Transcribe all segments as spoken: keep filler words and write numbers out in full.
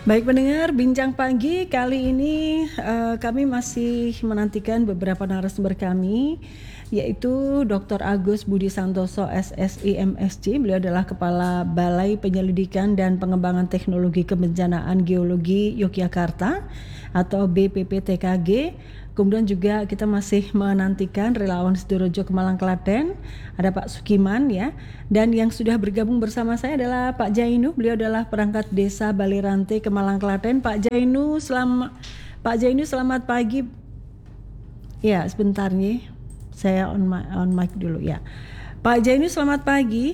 Baik pendengar, bincang pagi kali ini eh, kami masih menantikan beberapa narasumber kami, yaitu doktor Agus Budi Santoso S S I M S C. Beliau adalah Kepala Balai Penyelidikan dan Pengembangan Teknologi Kebencanaan Geologi Yogyakarta atau B P P T K G. Kemudian juga kita masih menantikan relawan Sidorejo Kemalang Klaten, ada Pak Sukiman ya. Dan yang sudah bergabung bersama saya adalah Pak Jainu, beliau adalah perangkat desa Balirante Kemalang Klaten. Pak Jainu, selamat Pak Jainu selamat pagi. Ya, sebentar nih. Saya on mic, on mic dulu ya. Pak Jainu selamat pagi.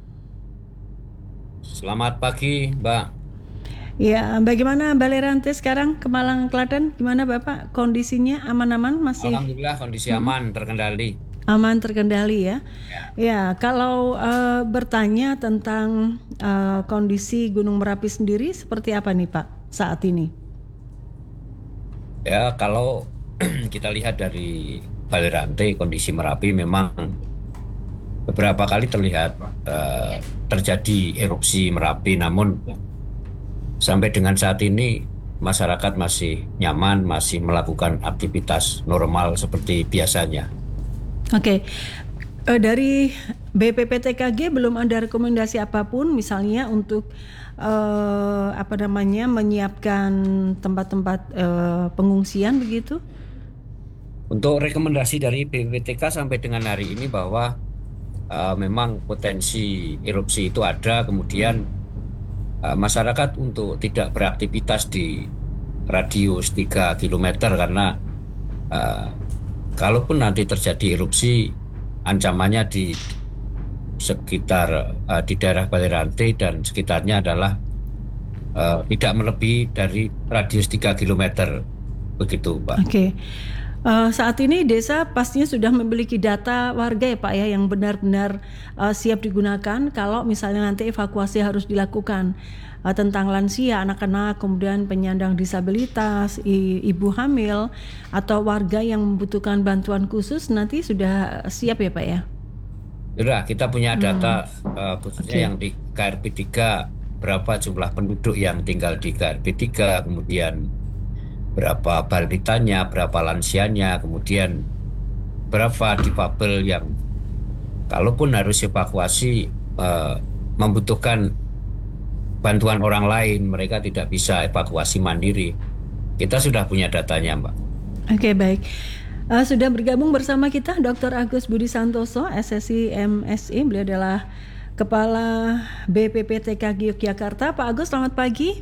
Selamat pagi, Mbak. Ya, bagaimana Balirante sekarang Kemalang Klaten? Gimana Bapak? Kondisinya aman-aman masih? Alhamdulillah kondisi Mm-mm. aman, terkendali. Aman terkendali ya. Ya. Ya, kalau uh, bertanya tentang uh, kondisi Gunung Merapi sendiri seperti apa nih Pak saat ini? Ya, kalau kita lihat dari Balirante, kondisi Merapi memang beberapa kali terlihat eh, terjadi erupsi Merapi, namun sampai dengan saat ini masyarakat masih nyaman, masih melakukan aktivitas normal seperti biasanya. Oke, Eh, dari B P P T K G belum ada rekomendasi apapun, misalnya untuk eh, apa namanya menyiapkan tempat-tempat eh, pengungsian begitu? Untuk rekomendasi dari B P P T K sampai dengan hari ini bahwa eh, memang potensi erupsi itu ada, kemudian eh, masyarakat untuk tidak beraktivitas di radius tiga kilometer karena eh, kalaupun nanti terjadi erupsi, ancamannya di sekitar eh, di daerah Balirante dan sekitarnya adalah eh, tidak melebihi dari radius tiga kilometer. Begitu, Pak. Oke. Eh, saat ini desa pastinya sudah memiliki data warga ya Pak ya yang benar-benar eh, siap digunakan kalau misalnya nanti evakuasi harus dilakukan eh, tentang lansia, anak-anak, kemudian penyandang disabilitas, i- ibu hamil atau warga yang membutuhkan bantuan khusus nanti sudah siap ya Pak ya. Sudah, kita punya Hmm, data eh, khususnya oke. yang di K R P tiga, berapa jumlah penduduk yang tinggal di K R P tiga, kemudian berapa balitanya, berapa lansianya, kemudian berapa difabel yang kalaupun harus evakuasi eh, membutuhkan bantuan orang lain, mereka tidak bisa evakuasi mandiri. Kita sudah punya datanya, Mbak. Oke, baik. Eh, sudah bergabung bersama kita doktor Agus Budi Santoso, S S I M S I. Beliau adalah Kepala B P P T K G Yogyakarta. Pak Agus, selamat pagi.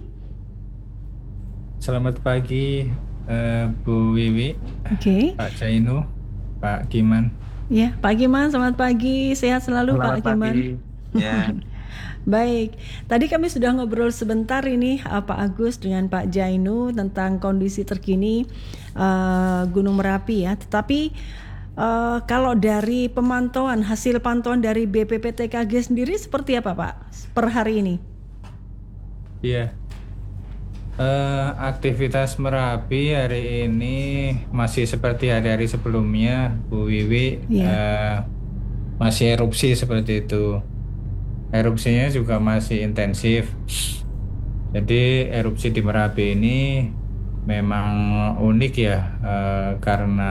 Selamat pagi, eh, Bu Wiwi, Oke. Pak Jainu, Pak Giman. Ya, Pak Giman, selamat pagi. Sehat selalu, Selamat Pak Giman. pagi. Ya, Baik, tadi kami sudah ngobrol sebentar ini eh, Pak Agus dengan Pak Jainu tentang kondisi terkini eh, Gunung Merapi ya. Tetapi eh, kalau dari pemantauan, hasil pantauan dari B P P T K G sendiri seperti apa Pak per hari ini? Iya, eh, aktivitas Merapi hari ini masih seperti hari-hari sebelumnya, Bu Wiwi. Iya. eh, masih erupsi seperti itu. Erupsinya juga masih intensif. Jadi erupsi di Merapi ini memang unik ya, eh, karena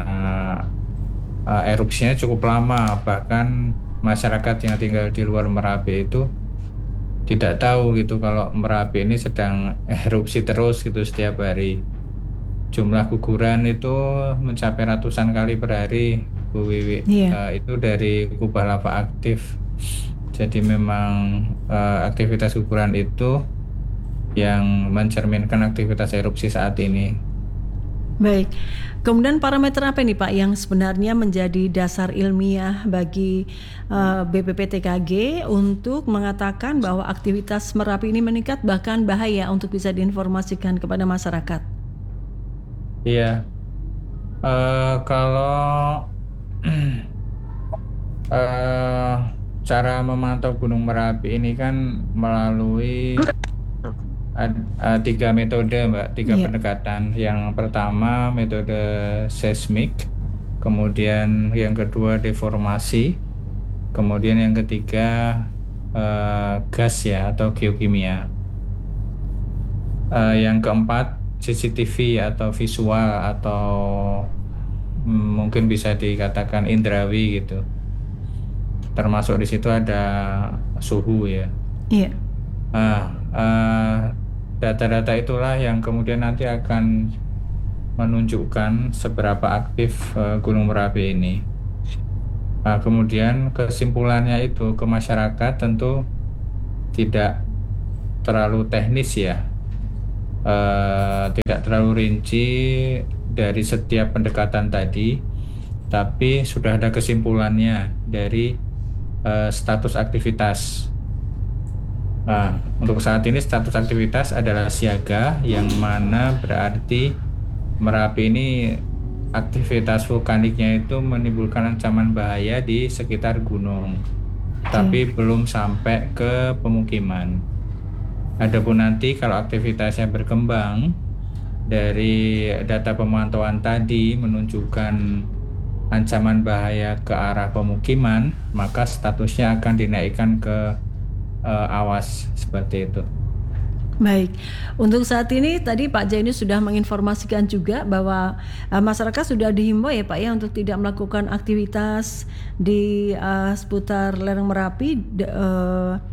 eh, erupsinya cukup lama. Bahkan masyarakat yang tinggal di luar Merapi itu tidak tahu gitu kalau Merapi ini sedang erupsi terus gitu setiap hari. Jumlah guguran itu mencapai ratusan kali per hari, Bu Wiwi. Iya. Eh, itu dari kubah lava aktif. Jadi memang eh, aktivitas guguran itu yang mencerminkan aktivitas erupsi saat ini. Baik. Kemudian parameter apa nih Pak yang sebenarnya menjadi dasar ilmiah bagi uh, B P P T K G untuk mengatakan bahwa aktivitas Merapi ini meningkat bahkan bahaya untuk bisa diinformasikan kepada masyarakat? Iya, eh, kalau eh, cara memantau Gunung Merapi ini kan melalui ad- eh, tiga metode, Mbak, tiga Iya. pendekatan. Yang pertama metode seismik, kemudian yang kedua deformasi, kemudian yang ketiga eh, gas ya atau geokimia. Uh, yang keempat, C C T V atau visual atau mm, mungkin bisa dikatakan indrawi gitu. Termasuk di situ ada suhu ya. Iya. Nah, uh, data-data itulah yang kemudian nanti akan menunjukkan seberapa aktif uh, Gunung Merapi ini. Nah, kemudian kesimpulannya itu ke masyarakat tentu tidak terlalu teknis ya, eh, tidak terlalu rinci dari setiap pendekatan tadi, tapi sudah ada kesimpulannya dari eh, status aktivitas. Nah, untuk saat ini status aktivitas adalah siaga, yang mana berarti Merapi ini aktivitas vulkaniknya itu menimbulkan ancaman bahaya di sekitar gunung, tapi belum sampai ke pemukiman. Adapun nanti kalau aktivitasnya berkembang, dari data pemantauan tadi menunjukkan ancaman bahaya ke arah pemukiman, maka statusnya akan dinaikkan ke eh, awas seperti itu. Baik, untuk saat ini tadi Pak Jainus sudah menginformasikan juga bahwa uh, masyarakat sudah dihimbau ya Pak ya untuk tidak melakukan aktivitas di uh, seputar lereng Merapi de, uh,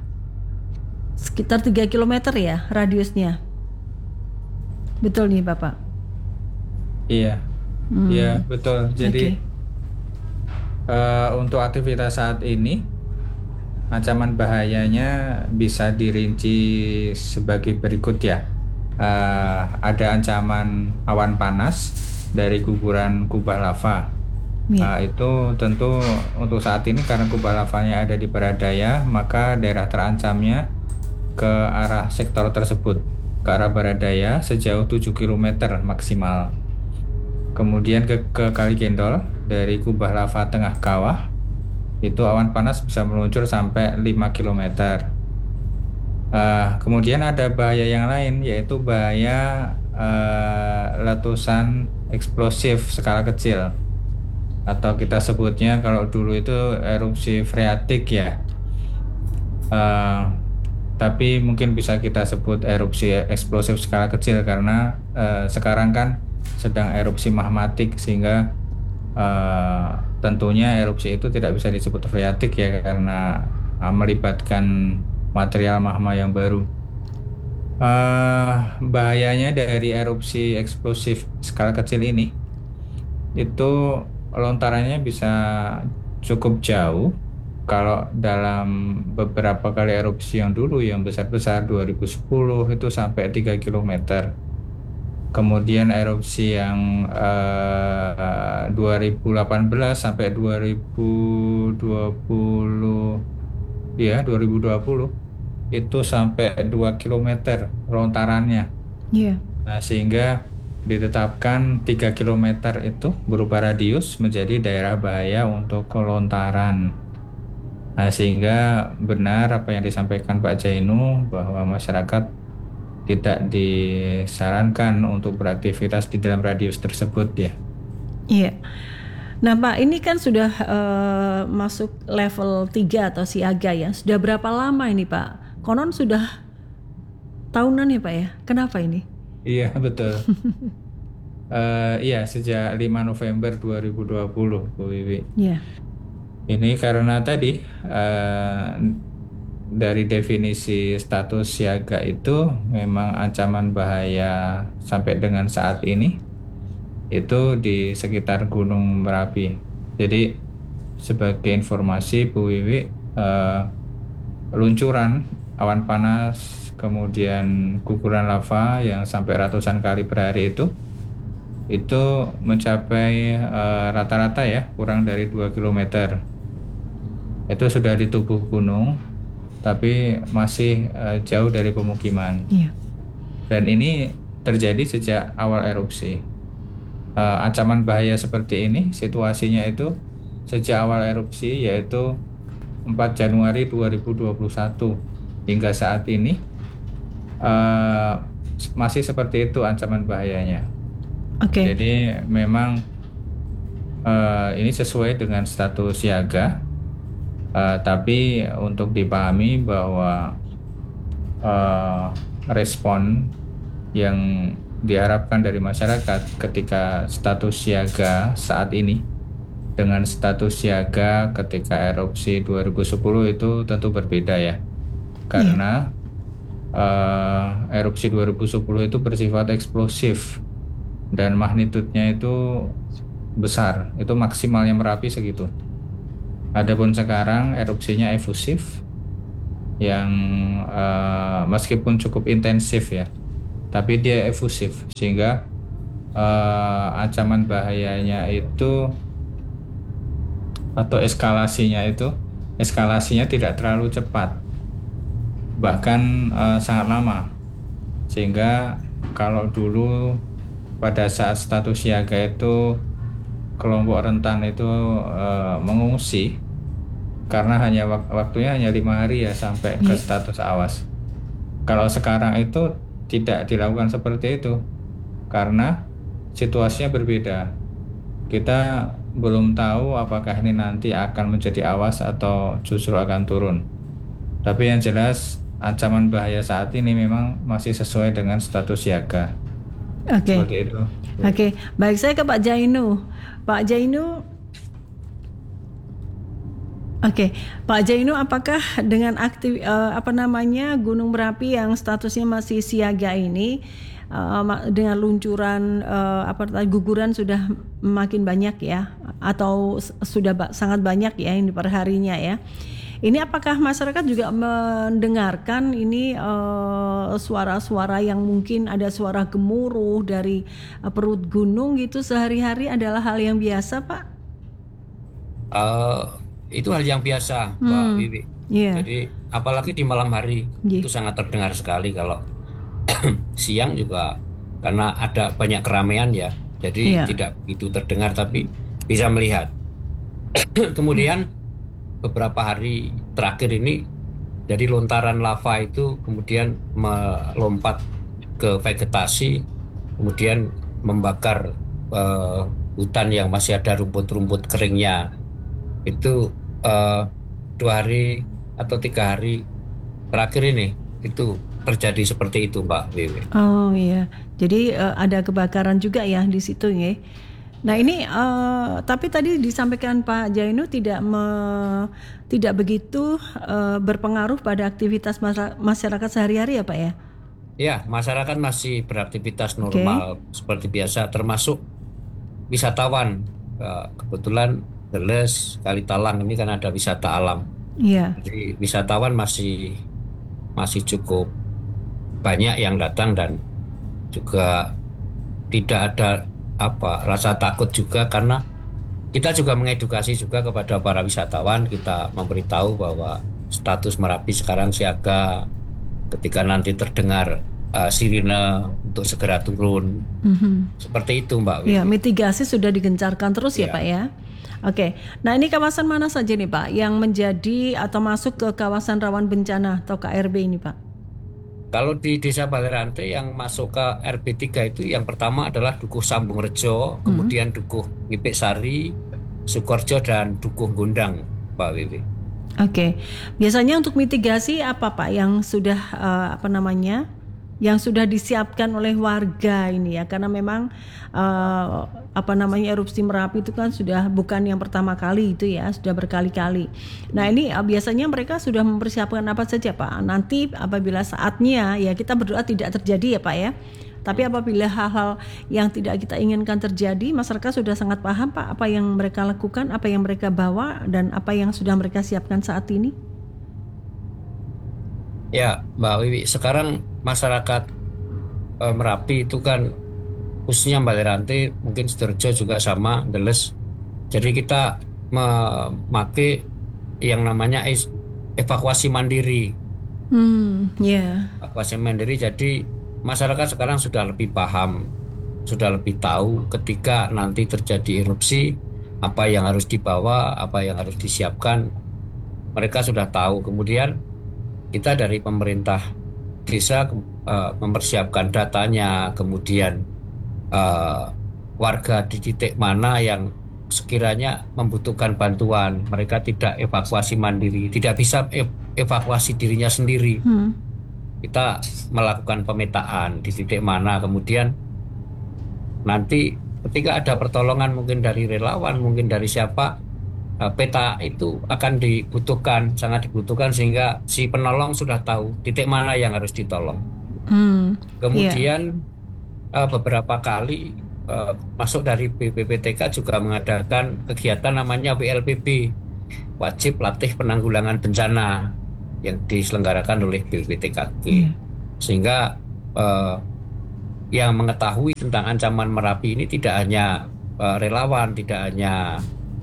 sekitar tiga kilometer ya radiusnya. Betul nih Bapak? Iya, Hmm, iya betul. Jadi Oke. eh, untuk aktivitas saat ini ancaman bahayanya bisa dirinci sebagai berikut ya. Eh, ada ancaman awan panas dari guguran kubah lava. Ya. Nah, itu tentu untuk saat ini karena kubah lavanya ada di Baradaya, maka daerah terancamnya ke arah sektor tersebut, ke arah Baradaya sejauh tujuh kilometer maksimal. Kemudian ke, ke Kali Gendol dari kubah lava tengah kawah, itu awan panas bisa meluncur sampai lima kilometer. Uh, kemudian ada bahaya yang lain, yaitu bahaya uh, letusan eksplosif skala kecil, atau kita sebutnya kalau dulu itu erupsi freatik ya. Uh, tapi mungkin bisa kita sebut erupsi eksplosif skala kecil karena uh, sekarang kan sedang erupsi magmatik, sehingga uh, tentunya erupsi itu tidak bisa disebut freatik ya, karena uh, melibatkan material magma yang baru. Uh, bahayanya dari erupsi eksplosif skala kecil ini itu lontarannya bisa cukup jauh. Kalau dalam beberapa kali erupsi yang dulu yang besar-besar dua ribu sepuluh itu sampai tiga kilometer. Kemudian erupsi yang uh, dua ribu delapan belas sampai dua ribu dua puluh ya dua ribu dua puluh itu sampai dua kilometer lontarannya. Iya. Nah, sehingga ditetapkan tiga kilometer itu berupa radius menjadi daerah bahaya untuk kelontaran. Nah, sehingga benar apa yang disampaikan Pak Jainu bahwa masyarakat tidak disarankan untuk beraktivitas di dalam radius tersebut ya. Iya. Nah Pak, ini kan sudah uh, masuk level tiga atau siaga ya. Sudah berapa lama ini Pak? Konon sudah tahunan ya Pak ya. Kenapa ini? Iya betul. uh, iya sejak lima November dua ribu dua puluh Bu Wiwi. Iya. Ini karena tadi uh, dari definisi status siaga itu memang ancaman bahaya sampai dengan saat ini itu di sekitar Gunung Merapi. Jadi sebagai informasi Bu Wiwi, uh, luncuran awan panas kemudian guguran lava yang sampai ratusan kali per hari itu itu mencapai uh, rata-rata ya kurang dari dua kilometer. Itu sudah di tubuh gunung, tapi masih uh, jauh dari pemukiman. Iya. Dan ini terjadi sejak awal erupsi. Uh, ancaman bahaya seperti ini situasinya itu sejak awal erupsi, yaitu empat Januari dua ribu dua puluh satu hingga saat ini uh, masih seperti itu ancaman bahayanya. Oke. Okay. Jadi memang uh, ini sesuai dengan status siaga. Uh, tapi untuk dipahami bahwa uh, respon yang diharapkan dari masyarakat ketika status siaga saat ini dengan status siaga ketika erupsi dua ribu sepuluh itu tentu berbeda ya. Karena uh, erupsi dua ribu sepuluh itu bersifat eksplosif dan magnitudenya itu besar, itu maksimalnya Merapi segitu. Adapun sekarang erupsinya efusif yang uh, meskipun cukup intensif ya, tapi dia efusif sehingga uh, ancaman bahayanya itu atau eskalasinya itu eskalasinya tidak terlalu cepat, bahkan uh, sangat lama, sehingga kalau dulu pada saat status siaga itu kelompok rentan itu uh, mengungsi karena hanya wak- waktunya hanya lima hari ya sampai ke status awas. Kalau sekarang itu tidak dilakukan seperti itu karena situasinya berbeda. Kita belum tahu apakah ini nanti akan menjadi awas atau justru akan turun. Tapi yang jelas ancaman bahaya saat ini memang masih sesuai dengan status siaga. Oke. Seperti itu. Oke, baik, saya ke Pak Jainu. Pak Jainu, oke, Pak Jainu, apakah dengan aktif eh, apa namanya Gunung Merapi yang statusnya masih siaga ini eh, ma- dengan luncuran eh, apa tadi, guguran sudah makin banyak ya, atau s- sudah ba- sangat banyak ya ini perharinya ya. Ini apakah masyarakat juga mendengarkan ini eh, suara-suara yang mungkin ada suara gemuruh dari eh, perut gunung gitu sehari-hari adalah hal yang biasa, Pak? Eh, itu hal yang biasa, Mbak Hmm, Wiwi. iya, Jadi apalagi di malam hari iya, itu sangat terdengar sekali. Kalau siang juga karena ada banyak keramaian ya, jadi iya, tidak begitu terdengar tapi bisa melihat. Kemudian beberapa hari terakhir ini jadi lontaran lava itu kemudian melompat ke vegetasi, kemudian membakar eh, hutan yang masih ada rumput-rumput keringnya. Itu eh, dua hari atau tiga hari terakhir ini itu terjadi seperti itu, Mbak Wiwi. Oh iya, jadi eh, ada kebakaran juga ya di situ ya. Nah ini eh, tapi tadi disampaikan Pak Jainu tidak me- tidak begitu eh, berpengaruh pada aktivitas masya- masyarakat sehari-hari ya Pak ya? Ya, masyarakat masih beraktivitas Oke, normal seperti biasa, termasuk wisatawan. Eh, kebetulan Deles, Kalitalang ini kan ada wisata alam. iya, Jadi wisatawan masih masih cukup banyak yang datang dan juga tidak ada apa rasa takut juga karena kita juga mengedukasi juga kepada para wisatawan, kita memberitahu bahwa status Merapi sekarang siaga, ketika nanti terdengar uh, sirine untuk segera turun. mhm. Seperti itu, Mbak Ya, Wiwi. mitigasi sudah digencarkan terus ya Ya. Pak ya. Oke, nah ini kawasan mana saja nih Pak yang menjadi atau masuk ke kawasan rawan bencana atau K R B ini Pak? Kalau di Desa Balerante yang masuk ke R B tiga itu yang pertama adalah Dukuh Sambung Rejo, kemudian Dukuh Ngipik Sari, Sukorejo dan Dukuh Gondang, Mbak Wiwi. Oke, biasanya untuk mitigasi apa Pak yang sudah eh, apa namanya, yang sudah disiapkan oleh warga ini ya, karena memang eh, apa namanya erupsi Merapi itu kan sudah bukan yang pertama kali itu ya, sudah berkali-kali. Nah ini eh, biasanya mereka sudah mempersiapkan apa saja Pak? Nanti apabila saatnya ya kita berdoa tidak terjadi ya Pak ya. Tapi apabila hal-hal yang tidak kita inginkan terjadi, masyarakat sudah sangat paham Pak apa yang mereka lakukan, apa yang mereka bawa, dan apa yang sudah mereka siapkan saat ini. Ya, Mbak Wiwi, sekarang masyarakat eh, Merapi itu kan khususnya Balerante, mungkin Sidoarjo juga sama, Deles. Jadi kita memakai yang namanya es- evakuasi mandiri. Hmm, ya, Evakuasi mandiri, jadi masyarakat sekarang sudah lebih paham, sudah lebih tahu ketika nanti terjadi erupsi, apa yang harus dibawa, apa yang harus disiapkan. Mereka sudah tahu. Kemudian kita dari pemerintah desa eh, mempersiapkan datanya, kemudian eh, warga di titik mana yang sekiranya membutuhkan bantuan, mereka tidak evakuasi mandiri, tidak bisa ev- evakuasi dirinya sendiri. hmm, kita melakukan pemetaan di titik mana, kemudian nanti ketika ada pertolongan mungkin dari relawan, mungkin dari siapa, eh, peta itu akan dibutuhkan, sangat dibutuhkan sehingga si penolong sudah tahu titik mana yang harus ditolong. Hmm, iya. Kemudian eh, beberapa kali eh, masuk dari B P P T K juga mengadakan kegiatan namanya W L P B, wajib latih penanggulangan bencana, yang diselenggarakan oleh B P P T K G. Iya. Sehingga eh, yang mengetahui tentang ancaman Merapi ini tidak hanya eh, relawan, tidak hanya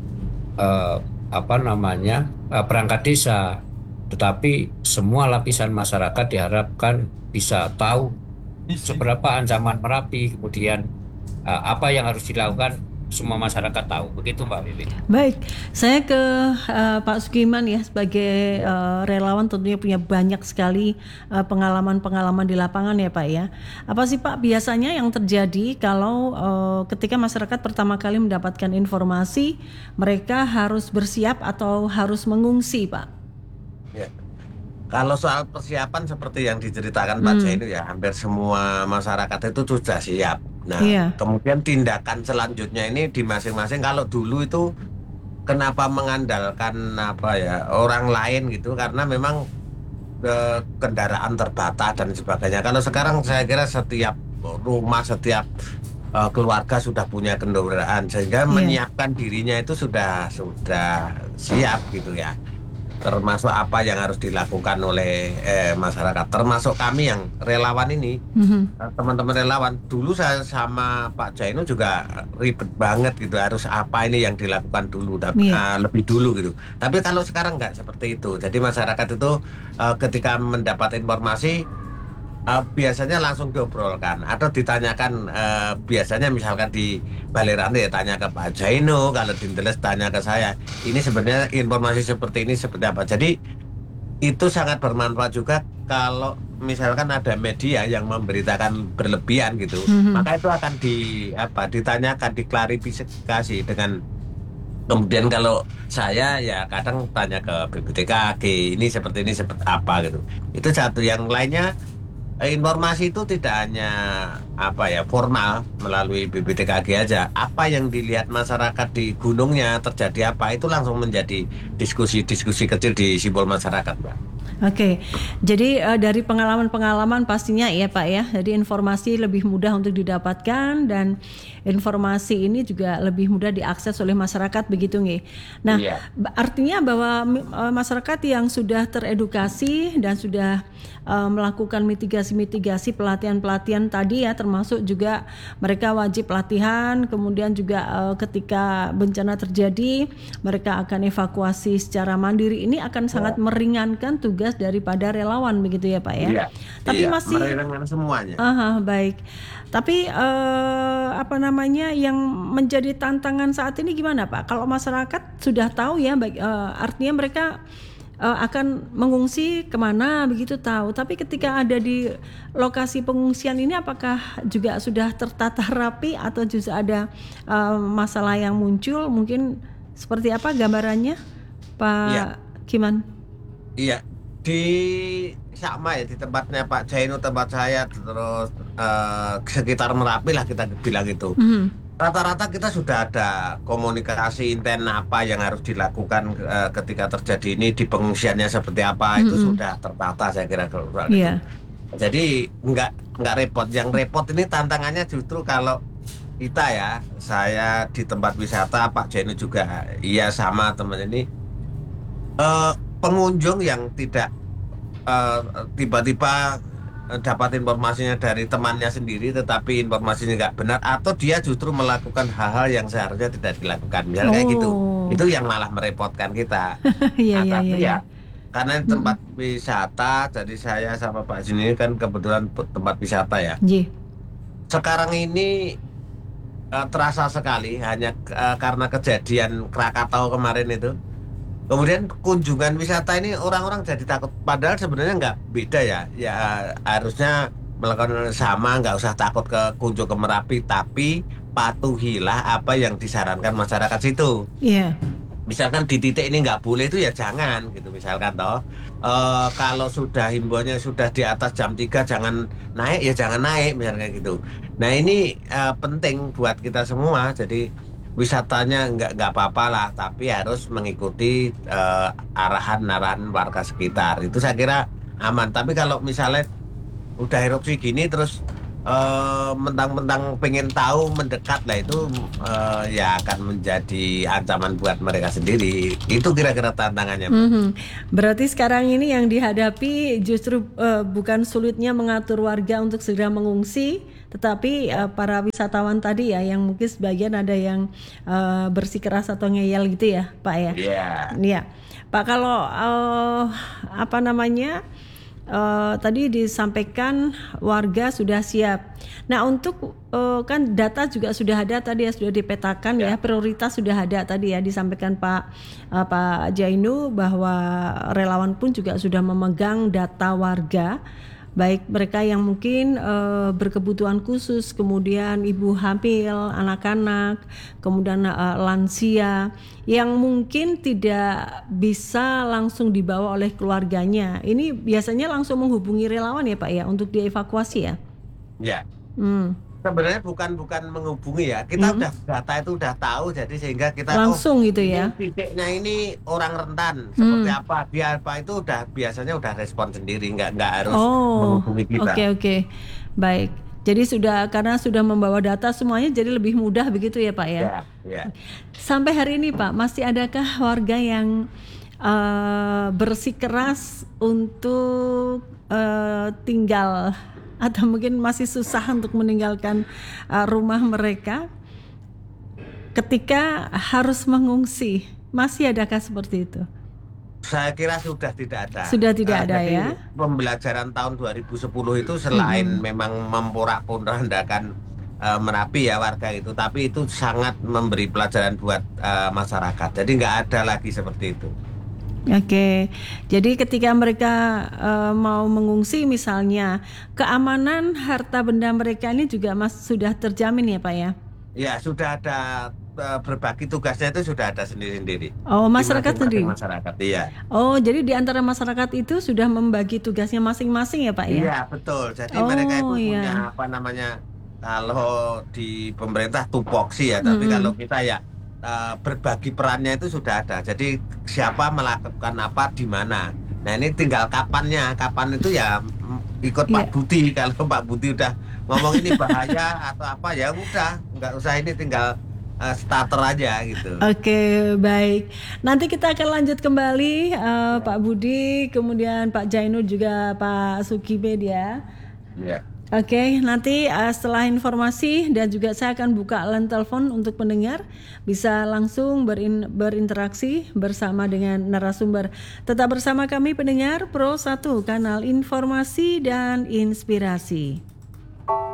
eh, apa namanya eh, perangkat desa, tetapi semua lapisan masyarakat diharapkan bisa tahu seberapa ancaman Merapi, kemudian eh, apa yang harus dilakukan, semua masyarakat tahu. Begitu Mbak Vivi. Baik, saya ke uh, Pak Sugiman ya, sebagai uh, relawan tentunya punya banyak sekali uh, pengalaman-pengalaman di lapangan ya Pak ya. Apa sih Pak biasanya yang terjadi kalau uh, ketika masyarakat pertama kali mendapatkan informasi, mereka harus bersiap atau harus mengungsi Pak? Ya. Kalau soal persiapan seperti yang diceritakan Pak Hmm. Jainu ya, hampir semua masyarakat itu sudah siap. Nah, Iya. kemudian tindakan selanjutnya ini di masing-masing. Kalau dulu itu kenapa mengandalkan apa ya orang lain gitu, karena memang eh, kendaraan terbatas dan sebagainya. Kalau sekarang saya kira setiap rumah, setiap eh, keluarga sudah punya kendaraan, sehingga Iya. menyiapkan dirinya itu sudah sudah siap gitu ya. Termasuk apa yang harus dilakukan oleh eh, masyarakat, termasuk kami yang relawan ini. Mhm. Eh, teman-teman relawan dulu saya sama Pak Jainu juga ribet banget gitu, harus apa ini yang dilakukan dulu, tapi Iya. eh, lebih dulu gitu. Tapi kalau sekarang nggak seperti itu. Jadi masyarakat itu eh, ketika mendapat informasi eh, biasanya langsung diobrolkan atau ditanyakan, eh, biasanya misalkan di Balai Rantai ya tanya ke Pak Jainu, kalau di Ndeles tanya ke saya, ini sebenarnya informasi seperti ini seperti apa. Jadi itu sangat bermanfaat juga kalau misalkan ada media yang memberitakan berlebihan gitu, Mhm. maka itu akan di apa ditanyakan, diklarifikasi dengan. Kemudian kalau saya ya kadang tanya ke B P T K G, ini seperti ini seperti apa gitu. Itu satu. Yang lainnya, eh, informasi itu tidak hanya apa ya formal melalui B P T K G aja. Apa yang dilihat masyarakat di gunungnya terjadi apa, itu langsung menjadi diskusi-diskusi kecil di simbol masyarakat, Mbak. Oke, jadi uh, dari pengalaman-pengalaman pastinya ya Pak ya, jadi informasi lebih mudah untuk didapatkan dan informasi ini juga lebih mudah diakses oleh masyarakat begitu nggih. Nah, Iya. ba- artinya bahwa uh, masyarakat yang sudah teredukasi dan sudah uh, melakukan mitigasi-mitigasi pelatihan-pelatihan tadi ya, termasuk juga mereka wajib latihan, kemudian juga uh, ketika bencana terjadi mereka akan evakuasi secara mandiri, ini akan sangat meringankan tugas daripada relawan begitu ya Pak ya. Iya. Tapi Iya, masih meringankan semuanya. Aha, baik. Tapi eh, apa namanya yang menjadi tantangan saat ini gimana Pak? Kalau masyarakat sudah tahu ya, baik, eh, artinya mereka eh, akan mengungsi kemana begitu tahu. Tapi ketika ada di lokasi pengungsian ini, apakah juga sudah tertata rapi atau juga ada eh, masalah yang muncul? Mungkin seperti apa gambarannya, Pak Iya. Kiman? Iya, di sama ya di tempatnya Pak Jainu, tempat saya, terus eh, sekitar Merapi lah kita bilang itu. Mhm. Rata-rata kita sudah ada komunikasi intent apa yang harus dilakukan eh, ketika terjadi ini di pengungsiannya seperti apa, itu Mhm. sudah tertata saya kira kalau soal itu. Iya. Jadi nggak nggak repot. Yang repot ini tantangannya justru kalau kita ya, saya di tempat wisata, Pak Jainu juga, iya sama teman ini, eh, pengunjung yang tidak eh, tiba-tiba eh, dapat informasinya dari temannya sendiri tetapi informasinya nggak benar, atau dia justru melakukan hal-hal yang seharusnya tidak dilakukan, misalnya kayak gitu. Oh. Itu yang malah merepotkan kita. Iya Nah, iya tapi iya. ya karena ini tempat wisata, jadi saya sama Pak Jin ini kan kebetulan tempat wisata ya. Iya. Sekarang ini eh, terasa sekali hanya eh, karena kejadian Krakatau kemarin itu. Kemudian kunjungan wisata ini orang-orang jadi takut. Padahal sebenarnya nggak beda ya. Ya harusnya melakukan sama, nggak usah takut ke kunjung ke Merapi, tapi patuhilah apa yang disarankan masyarakat situ. Iya. misalkan di titik ini nggak boleh itu ya jangan gitu misalkan toh. Eh, kalau sudah himbauannya sudah di atas jam tiga jangan naik ya jangan naik misalnya gitu. Nah ini eh, penting buat kita semua. Jadi wisatanya nggak nggak apa-apa lah, tapi harus mengikuti eh, arahan-arahan warga sekitar. Itu saya kira aman. Tapi kalau misalnya udah erupsi gini terus eh, mentang-mentang pengen tahu mendekat lah itu eh, ya akan menjadi ancaman buat mereka sendiri. Itu kira-kira tantangannya, Mbak. Mhm. Berarti sekarang ini yang dihadapi justru eh, bukan sulitnya mengatur warga untuk segera mengungsi, tetapi eh, para wisatawan tadi ya yang mungkin sebagian ada yang eh, bersikeras atau ngeyel gitu ya, Pak ya. Iya. Iya, Pak, kalau eh, apa namanya eh, tadi disampaikan warga sudah siap. Nah, untuk eh, kan data juga sudah ada tadi ya, sudah dipetakan ya, Ya. prioritas sudah ada tadi ya, disampaikan Pak eh, Pak Jainu bahwa relawan pun juga sudah memegang data warga, baik mereka yang mungkin eh, berkebutuhan khusus, kemudian ibu hamil, anak-anak, kemudian eh, lansia yang mungkin tidak bisa langsung dibawa oleh keluarganya. Ini biasanya langsung menghubungi relawan ya Pak ya untuk dievakuasi ya. Ya. Hmm. Sebenarnya bukan bukan menghubungi ya. Kita Mhm. udah data itu udah tahu jadi sehingga kita Langsung gitu ini ya. titiknya ini orang rentan seperti Hmm. apa dia apa itu udah biasanya udah respon sendiri nggak nggak harus Oh, menghubungi kita. oke oke. Baik. Jadi sudah karena sudah membawa data semuanya jadi lebih mudah begitu ya Pak ya. Ya, ya. Sampai hari ini Pak, masih adakah warga yang eh, bersikeras untuk eh, tinggal atau mungkin masih susah untuk meninggalkan eh, rumah mereka ketika harus mengungsi? Masih adakah seperti itu? Saya kira sudah tidak ada. Sudah tidak Eh, ada jadi ya. pembelajaran tahun dua ribu sepuluh itu selain memang memporak-porandakan eh, Merapi ya warga itu, tapi itu sangat memberi pelajaran buat eh, masyarakat. Jadi nggak ada lagi seperti itu. Oke, jadi ketika mereka eh, mau mengungsi misalnya, keamanan harta benda mereka ini juga mas sudah terjamin ya Pak ya? Ya sudah ada eh, berbagi tugasnya itu sudah ada sendiri-sendiri. Oh, Di masyarakat masing-masing sendiri. masyarakat, iya. Oh, jadi di antara masyarakat itu sudah membagi tugasnya masing-masing ya Pak ya? Iya betul. Jadi mereka itu Oh punya iya. apa namanya? Kalau di pemerintah tupoksi ya, tapi Mm-mm. kalau kita ya eh, berbagi perannya itu sudah ada. Jadi siapa melakukan apa di mana. Nah ini tinggal kapannya. Kapan itu ya mm, ikut Iya. Pak Budi. Kalau Pak Budi udah ngomong ini bahaya atau apa ya udah, nggak usah ini tinggal eh, starter aja gitu. Oke, baik. Nanti kita akan lanjut kembali eh, Pak Budi, kemudian Pak Jainur juga Pak Sukibed ya. Iya. Oke, nanti uh, setelah informasi dan juga saya akan buka line telepon untuk pendengar bisa langsung berin- berinteraksi bersama dengan narasumber. Tetap bersama kami pendengar Pro satu, kanal informasi dan inspirasi.